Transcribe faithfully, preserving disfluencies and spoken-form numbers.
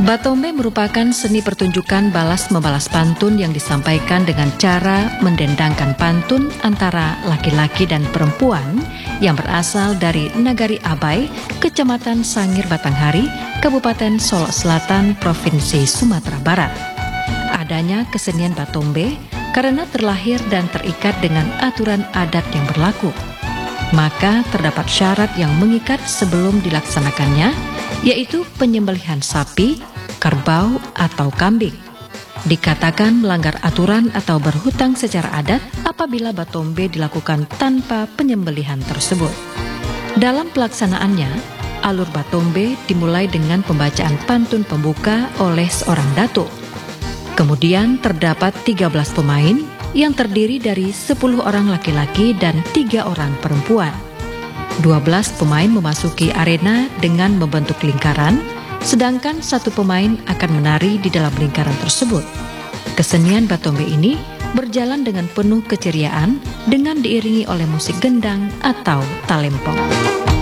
Batombe merupakan seni pertunjukan balas-membalas pantun yang disampaikan dengan cara mendendangkan pantun antara laki-laki dan perempuan yang berasal dari Nagari Abai, Kecamatan Sangir Batanghari, Kabupaten Solok Selatan, Provinsi Sumatera Barat. Adanya kesenian Batombe karena terlahir dan terikat dengan aturan adat yang berlaku. Maka terdapat syarat yang mengikat sebelum dilaksanakannya, yaitu penyembelihan sapi, kerbau, atau kambing. Dikatakan melanggar aturan atau berhutang secara adat apabila Batombe dilakukan tanpa penyembelihan tersebut. Dalam pelaksanaannya, alur Batombe dimulai dengan pembacaan pantun pembuka oleh seorang datuk. Kemudian terdapat tiga belas pemain yang terdiri dari sepuluh orang laki-laki dan tiga orang perempuan. dua belas pemain memasuki arena dengan membentuk lingkaran, sedangkan satu pemain akan menari di dalam lingkaran tersebut. Kesenian Batombe ini berjalan dengan penuh keceriaan dengan diiringi oleh musik gendang atau talempong.